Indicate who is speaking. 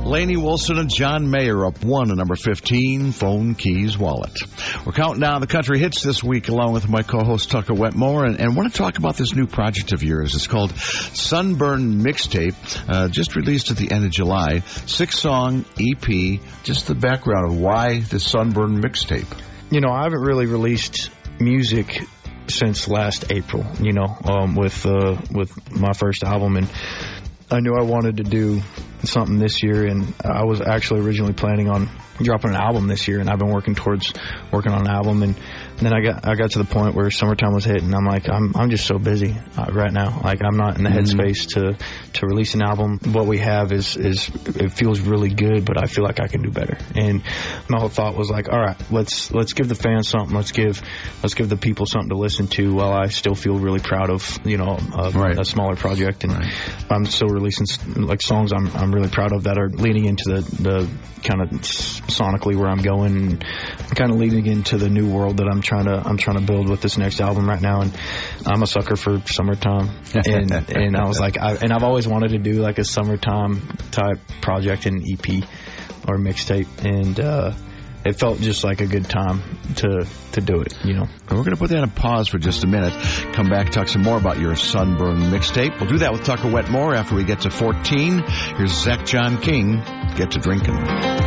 Speaker 1: Lainey Wilson and John Mayer up 1 at number 15, Phone Keys Wallet. We're counting down the country hits this week along with my co-host Tucker Wetmore, and want to talk about this new project of yours. It's called Sunburn Mixtape, just released at the end of July. 6-song EP. Just the background of why the Sunburn Mixtape.
Speaker 2: You know, I haven't really released music since last April, with my first album, and I knew I wanted to do something this year, and I was actually originally planning on dropping an album this year, and I've been working on an album, and then I got to the point where summertime was hitting. I'm like, I'm just so busy right now. Like, I'm not in the headspace to release an album. What we have is it feels really good, but I feel like I can do better. And my whole thought was like, all right, let's give the fans something. Let's give the people something to listen to while I still feel really proud of a smaller project. And I'm still releasing like songs I'm really proud of that are leading into the kind of sonically where I'm going, and kind of leading into the new world that I'm trying to build with this next album right now. And I'm a sucker for summertime, and I was like, I've always wanted to do like a summertime type project, an EP or mixtape, and it felt just like a good time to do it, you know.
Speaker 1: We're going to put that on pause for just a minute. Come back, talk some more about your Sunburn Mixtape. We'll do that with Tucker Wetmore after we get to 14. Here's Zach John King, Get to Drinking.